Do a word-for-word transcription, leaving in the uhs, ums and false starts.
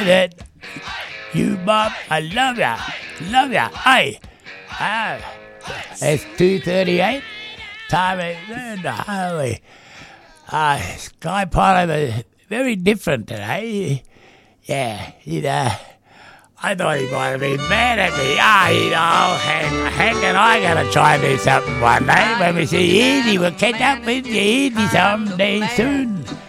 that you, Bob, I love ya, love ya. Hey, ah, it's two thirty-eight. Time is uh, holy. Uh, Sky Pilot is very different today. Yeah, you know, I thought he might have been mad at me. Ah, you know, Hank, Hank and I got to try and do something one day when we see Eddie. We'll catch up with you, Eddie, someday soon.